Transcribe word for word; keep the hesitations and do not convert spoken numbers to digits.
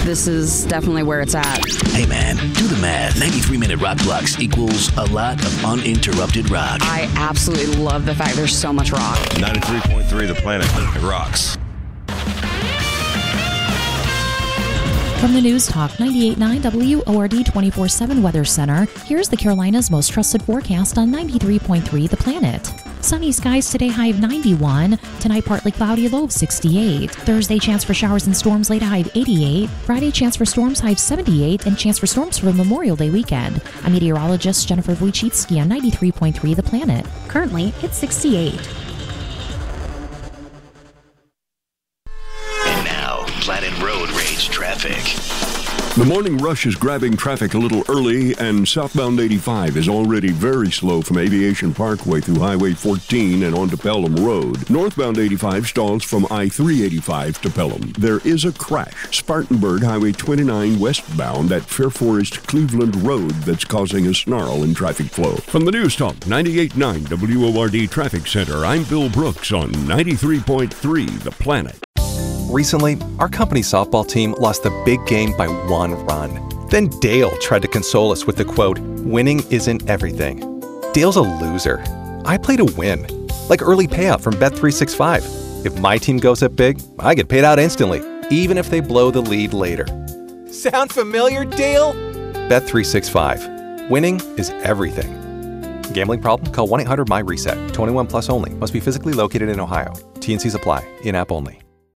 this is definitely where it's at. Hey man, do the math. ninety-three minute rock blocks equals a lot of uninterrupted rock. I absolutely love the fact there's so much rock. ninety-three point three The Planet. It rocks. From the News Talk ninety-eight point nine W O R D twenty-four seven Weather Center, here's the Carolinas' most trusted forecast on ninety-three point three The Planet. Sunny skies today, high of ninety-one. Tonight, partly cloudy, low of sixty-eight. Thursday, chance for showers and storms, late high of eighty-eight. Friday, chance for storms, high of seventy-eight. And chance for storms for Memorial Day weekend. I'm meteorologist Jennifer Wojcicki on ninety-three point three The Planet. Currently, it's sixty-eight. And now, Planet Road Rage traffic. The morning rush is grabbing traffic a little early, and southbound eighty-five is already very slow from Aviation Parkway through Highway fourteen and onto Pelham Road. Northbound eighty-five stalls from I three eighty-five to Pelham. There is a crash. Spartanburg Highway twenty-nine westbound at Fairforest Cleveland Road that's causing a snarl in traffic flow. From the News Talk ninety-eight point nine W O R D Traffic Center, I'm Bill Brooks on ninety-three point three The Planet. Recently, our company's softball team lost the big game by one run. Then Dale tried to console us with the quote, "Winning isn't everything." Dale's a loser. I play to win. Like early payout from Bet three sixty-five. If my team goes up big, I get paid out instantly, even if they blow the lead later. Sound familiar, Dale? Bet three sixty-five. Winning is everything. Gambling problem? Call one eight hundred M Y RESET. twenty-one plus only. Must be physically located in Ohio. T and Cs apply. In-app only.